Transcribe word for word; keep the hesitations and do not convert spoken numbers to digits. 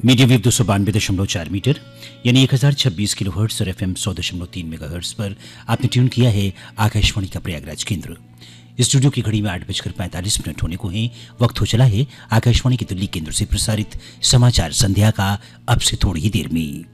Medium wave दो सौ बानवे दशमलव चार मीटर यानी एक हजार छब्बीस किलो हर्ट्स और एफ एम सौ दशमलव तीन मेगा हर्ट्स पर आपने ट्यून किया है आकाशवाणी का प्रयागराज केंद्र। स्टूडियो की घड़ी में आठ बजकर पैंतालीस मिनट होने को है। वक्त हो चला है आकाशवाणी के दिल्ली केंद्र से प्रसारित समाचार संध्या का अब से थोड़ी ही देर में।